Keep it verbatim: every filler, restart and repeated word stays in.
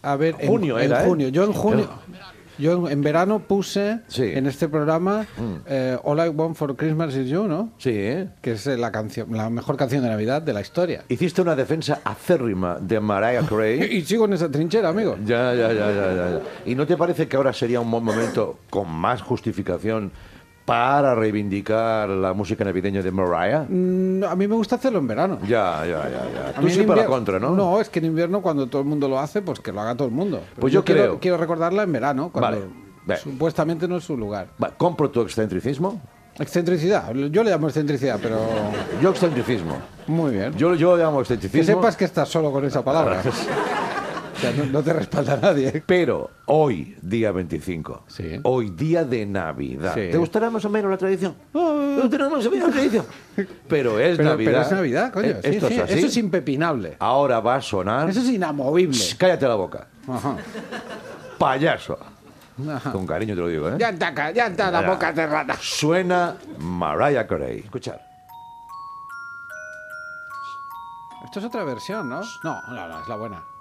A ver, en Junio en, era, ¿eh? junio. Yo en junio. Yo en, en verano puse Sí. en este programa eh, All I Want for Christmas Is You, ¿no? Sí, ¿eh? Que es eh, la canción, la mejor canción de Navidad de la historia. Hiciste una defensa acérrima de Mariah Carey. Y sigo en esa trinchera, amigo. Ya, ya, ya, ya, ya, ya. ¿Y no te parece que ahora sería un buen momento, con más justificación, para reivindicar la música navideña de Mariah? Mm, a mí me gusta hacerlo en verano. Ya, ya, ya, ya. A Tú mí en siempre a la invier- contra, ¿no? No, es que en invierno cuando todo el mundo lo hace, pues que lo haga todo el mundo. Pero Pues yo quiero, creo- quiero recordarla en verano, cuando Vale, ve. supuestamente no es su lugar. Va, compro tu excentricismo. Excentricidad, yo le llamo excentricidad, pero Yo excentricismo. muy bien. Yo, yo lo llamo Que excentricismo. sepas que estás solo con esa palabra. O sea, no, no te respalda nadie. Pero hoy, día veinticinco, Sí. hoy, día de Navidad. Sí. ¿Te gustará más o menos la tradición? ¿Te gustará más o menos la tradición? Pero es Pero, Navidad. pero es Navidad, coño. Eh, sí, Esto sí, es así. Eso es impepinable. Ahora va a sonar... Eso es inamovible. Shh, cállate la boca. Ajá. Payaso. Ajá. Con cariño te lo digo, ¿eh? Ya está, ca- ya está la Mira. boca cerrada. Suena Mariah Carey. Escuchar. Esto es otra versión, ¿no? No, no, no, es la buena.